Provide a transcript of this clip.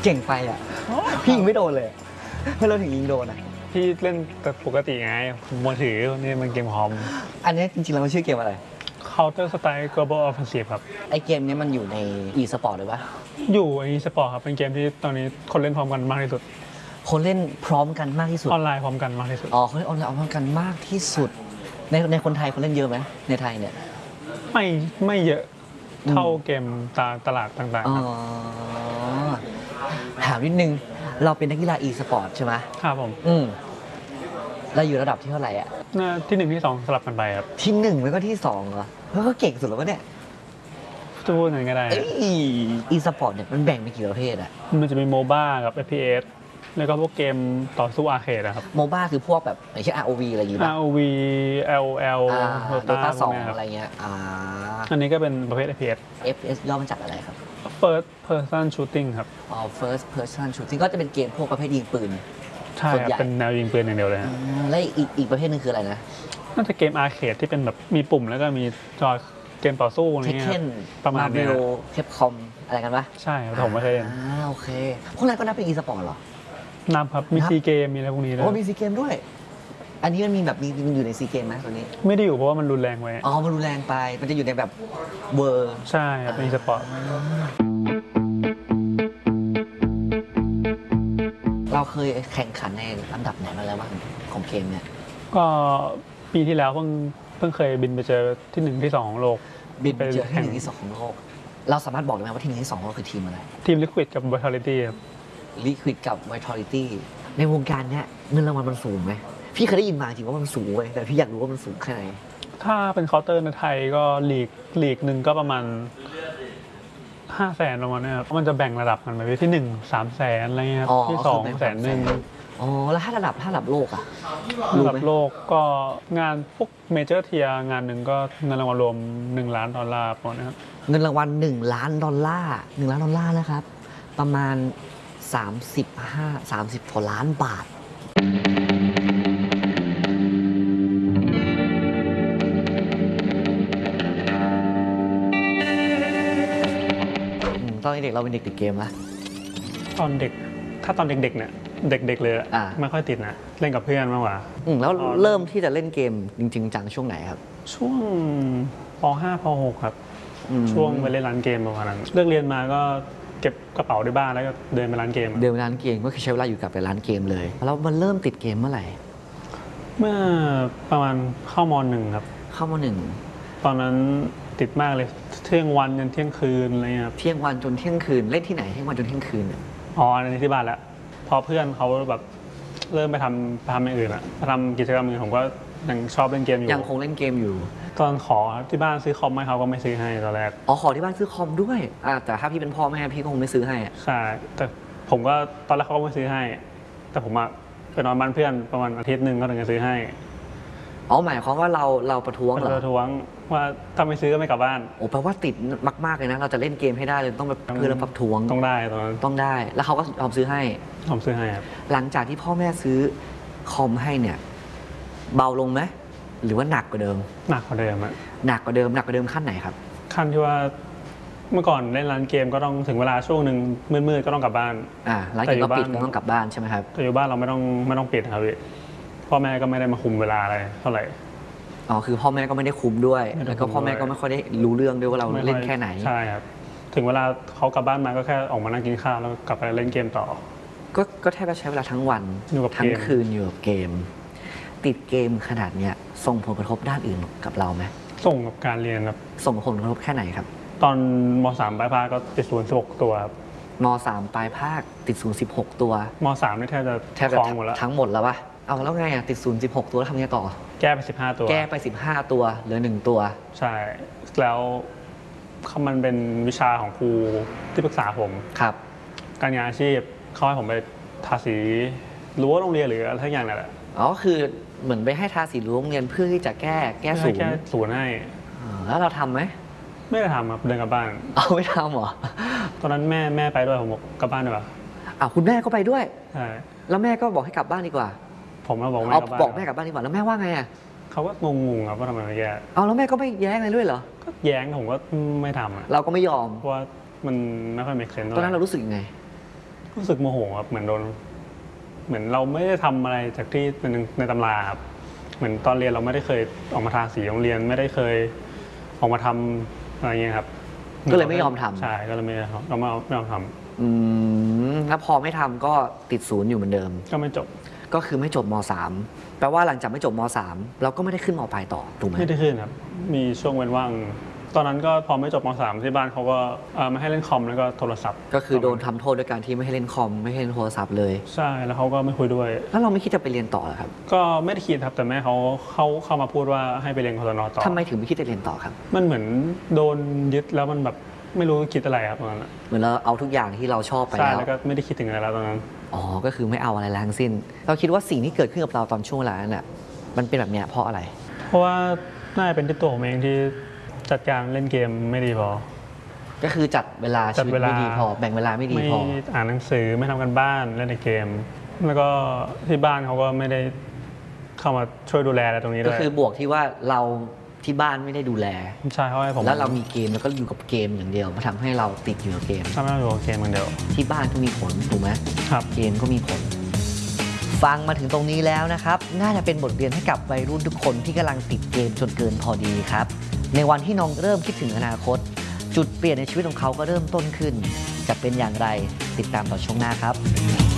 เก่งไปอ่ะพี่ยิงไม่โดนเลยไม่เราถึงยิงโดนอ่ะพี่เล่นแต่ปกติไงมือถือนี่มันเกมคอมอันนี้จริงๆแล้วมันชื่อเกมอะไร Counter Strike Global Offensive ครับไอเกมนี้มันอยู่ใน e-sport หรือปะอยู่ในสปอร์ตครับเป็นเกมที่ตอนนี้คนเล่นพร้อมกันมากที่สุดคนเล่นพร้อมกันมากที่สุดออนไลน์พร้อมกันมากที่สุดอ๋อคนเล่นออนไลน์พร้อมกันมากที่สุดในคนไทยคนเล่นเยอะไหมในไทยเนี่ยไม่เยอะเท่าเกมตลาดต่างๆครับถามนิดนึงเราเป็นนักกีฬา e-sport ใช่ไหมครับผมเราอยู่ระดับที่เท่าไหร่อ่ะที่1ที่2สลับกันไปครับที่1แล้วก็ที่2เหรอแล้วก็เก่งสุดแล้ววะเนี่ยจะพูดอย่างไรก็ได้ e-sport เนี่ยมันแบ่งเป็นกี่ประเภทอ่ะมันจะมีโมบ้ากับ FPS แล้วก็พวกเกมต่อสู้อาร์เคดนะครับโมบ้าคือพวกแบบอย่างเช่น ROV อะไรอย่างงี้ป่ะ ROV LOL Dota 2อะไรเงี้ยอันนี้ก็เป็นประเภท FPS FPS ย่อมาจากอะไรครับ First Person Shooting ครับ First Person Shooting ก็จะเป็นเกมพวกประเภทยิงปืนใช่ครับเป็นแนวยิงปืนอย่างเดียวเลยฮะและอีกประเภทนึงคืออะไรนะน่าจะเกมอาร์เคดที่เป็นแบบมีปุ่มแล้วก็มีจอเกมต่อสู้อะไรเงี้ยประมาณนี้เทปคอมอะไรกันปะใช่ครับผมไม่เคยเล่นโอเคพวกนั้นก็นับเป็น e-sport เหรอนับครับมีซีเกมมีอะไรพวกนี้ด้วยมีซีเกมด้วยอันนี้มันมีแบบมันอยู่ในซีเกมไหมตัวนี้ไม่ได้อยู่เพราะว่ามันรุนแรงไว้มันรุนแรงไปมันจะอยู่ในแบบเวอร์ใช่ครับเป็น e-sport เราเคยแข่งขันในลำดับไหนมาแล้วบ้างของเกมเนี่ยก็ปีที่แล้วเพิ่งเคยบินไปเจอที่1ที่2ของโลกบินไปเจอที่1ที่2ของโลกเราสามารถบอกได้ไหมว่าที่1ที่2ของโลกคือทีมอะไรทีม Liquid กับ Vitality ครับ Liquid กับ Vitality ในวงการเนี้ยเงินรางวัลมันสูงไหมพี่เคยได้ยินมาจริงว่ามันสูงเว้ยแต่พี่อยากรู้ว่ามันสูงแค่ไหนถ้าเป็นเคาน์เตอร์ในไทยก็ลีกหนึ่งก็ประมาณ500,000ประมาณนี้ครับมันจะแบ่งระดับกันไปที่1 300,000อะไรเงี้ยที่2 100,000 แล้วถ้าระดับโลกอะระดับโลกก็งานพวกเมเจอร์เทียงานหนึ่งก็เงินรางวัลรวม$1 ล้านประมาณนี้ครับเงินรางวัล$1 ล้าน$1 ล้านนะครับประมาณ30 กว่าล้านบาทตอนเด็กเราเป็นเด็กติดเกมไหมตอนเด็กถ้าตอนเด็กๆเนี่ยเด็กๆเลยไม่ค่อยติดนะเล่นกับเพื่อนมากกว่าแล้วเริ่มที่จะเล่นเกมจริงๆจังช่วงไหนครับช่วงป.5 ป.6 ครับช่วงไปเล่นร้านเกมประมาณนั้นเลิกเรียนมาก็เก็บกระเป๋าที่บ้านแล้วก็เดินไปร้านเกมก็คือใช้เวลาอยู่กับไปร้านเกมเลยแล้วมันเริ่มติดเกมเมื่อไหร่เมื่อประมาณเข้าม.1 ครับเข้าม.1 ตอนนั้นติดมากเลยเที่ยงวันจนเที่ยงคืนอะไรเงี้ยเที่ยงวันจนเที่ยงคืนเล่นที่ไหนเที่ยงวันจนเที่ยงคืนอันนี้ที่บ้านแล้วพอเพื่อนเขาแบบเริ่มไปทำอย่างอื่นอะไปทำกิจกรรมอื่นผมก็ยังชอบเล่นเกมอยู่ยังคงเล่นเกมอยู่ตอนขอที่บ้านซื้อคอมให้เขาก็ไม่ซื้อให้ตอนแรกขอที่บ้านซื้อคอมด้วยแต่ถ้าพี่เป็นพ่อแม่พี่ก็คงไม่ซื้อให้ใช่แต่ผมก็ตอนแรกเขาก็ไม่ซื้อให้แต่ผมไปนอนบ้านเพื่อนประมาณอาทิตย์นึงเขาถึงจะซื้อให้หมายความว่าเราประท้วงเหรอประท้วงว่าถ้าไม่ซื้อก็ไม่กลับบ้านแปลว่าติดมากๆเลยนะเราจะเล่นเกมให้ได้เลยต้องแบบเพื่อเราประท้วงต้องได้ตอนนั้นต้องได้แล้วเขาก็ยอมซื้อให้ผมซื้อให้ครับหลังจากที่พ่อแม่ซื้อคอมให้เนี่ยเบาลงไหมหรือว่าหนักกว่าเดิมหนักกว่าเดิมหนักกว่าเดิมขั้นไหนครับขั้นที่ว่าเมื่อก่อนเล่นร้านเกมก็ต้องถึงเวลาช่วงหนึ่งมืดๆก็ต้องกลับบ้านร้านเกมก็ปิดก็ต้องกลับบ้านใช่ไหมครับแต่อยู่บ้านเราไม่ต้องปิดครับพี่พ่อแม่ก็ไม่ได้มาคุมเวลาอะไรเท่าไหร่คือพ่อแม่ก็ไม่ได้คุมด้วยแล้วก็พ่อแม่ก็ไม่ค่อยได้รู้เรื่องด้วยว่าเราเล่นแค่ไหนใช่ครับถึงเวลาเขากลับบ้านมาก็แค่ออกมานั่งกินข้าวแล้วกลับไปเล่นเกมต่อก็แทบจะใช้เวลาทั้งวันทั้งคืนอยู่กับเกมติดเกมขนาดเนี้ยส่งผลกระทบด้านอื่นกับเราไหมส่งกับการเรียนครับส่งผลกระทบแค่ไหนครับตอนม.3 ปลายภาคก็ติด0 16 ตัวครับม.3 ปลายภาคติด0 16 ตัวม.3 นี่แทบจะครองหมดแล้วทั้งหมดแล้วปะแล้วไงติด0 16 ตัวแล้วทำไงต่อแก้ไป15 ตัว 15 ตัวเหลือ1 ตัวใช่แล้วมันเป็นวิชาของครูที่ปรึกษาผมครับการงานอาชีพเขาให้ผมไปทาสีรั้วโรงเรียนหรืออะไรทั้งอย่างนั่นแหละคือเหมือนไปให้ทาสีรั้วโรงเรียนเพื่อที่จะแก้ศูนย์ให้แล้วเราทำไหมไม่ได้ทำครับเดินกลับบ้านไม่ทำเหรอตอนนั้นแม่ไปด้วยผมบอกกลับบ้านดีกว่าคุณแม่ก็ไปด้วยใช่แล้วแม่ก็บอกให้กลับบ้านดีกว่าผมก็บอกแม่กลับบ้านดีกว่าแล้วแม่ว่าไงเขาก็งงครับว่าทำไมไม่แก้แล้วแม่ก็ไม่แย้งอะไรด้วยเหรอก็แย้งผมก็ไม่ทำเราก็ไม่ยอมเพราะว่ามันไม่ค่อยเมคเซนส์ตอนนั้นเรารู้สึกยังไงรู้สึกโมโหครับเหมือนเราไม่ได้ทำอะไรจากที่ในตำราครับเหมือนตอนเรียนเราไม่ได้เคยออกมาทาสีโรงเรียนไม่ได้เคยออกมาทำอะไรเงี้ยครับก็เลยไม่ยอมทำใช่ก็เลยไม่ยอมทำแล้วพอไม่ทำก็ติดศูนย์อยู่เหมือนเดิมก็ไม่จบก็คือไม่จบม.3 แปลว่าหลังจากไม่จบม.3 เราก็ไม่ได้ขึ้นม.ปลายต่อถูกไหมไม่ได้ขึ้นครับมีช่วงเว้นว่างตอนนั้นก็พอไม่จบม.3 ที่บ้านเขาก็ไม่ให้เล่นคอมแล้วก็โทรศัพท์ก็คือโดนทำโทษด้วยการที่ไม่ให้เล่นคอมไม่ให้เล่นโทรศัพท์เลยใช่แล้วเขาก็ไม่คุยด้วยแล้วเราไม่คิดจะไปเรียนต่อหรอครับก็ไม่ได้คิดครับแต่แม่เขาเข้ามาพูดว่าให้ไปเรียนกศน.ต่อทำไมถึงไม่คิดจะเรียนต่อครับมันเหมือนโดนยึดแล้วมันแบบไม่รู้คิดอะไรครับตอนนั้นเหมือนเราเอาทุกอย่างที่เราชอบไปแล้วก็ไม่ได้คิดถึงอะไรแล้วตอนนั้นก็คือไม่เอาอะไรทั้งสิ้นเราคิดว่าสิ่งที่เกิดขึ้นกับเราตอนช่วงเวลานั้นน่ะมันเป็นแบบเนี้ยเพราะอะไรเพราะว่าน่าจะเป็นที่ตัวผมเองที่จัดการเล่นเกมไม่ดีพอก็คือจัดเวลาชีวิตไม่ดีพอแบ่งเวลาไม่ดีพอไม่อ่านหนังสือไม่ทำกันบ้านเล่นในเกมแล้วก็ที่บ้านเขาก็ไม่ได้เข้ามาช่วยดูแลอะไรตรงนี้ด้วยก็คือบวกที่ว่าเราที่บ้านไม่ได้ดูแลใช่เขาให้ผมแล้วเรามีเกมแล้วก็อยู่กับเกมอย่างเดียวมาทำให้เราติดอยู่กับเกมทำให้เราอยู่กับเกมอย่างเดียวที่บ้านก็มีผลถูกไหมครับเกมก็มีผลฟังมาถึงตรงนี้แล้วนะครับน่าจะเป็นบทเรียนให้กับวัยรุ่นทุกคนที่กำลังติดเกมจนเกินพอดีครับในวันที่น้องเริ่มคิดถึงอนาคตจุดเปลี่ยนในชีวิตของเขาก็เริ่มต้นขึ้นจะเป็นอย่างไรติดตามต่อช่วงหน้าครับ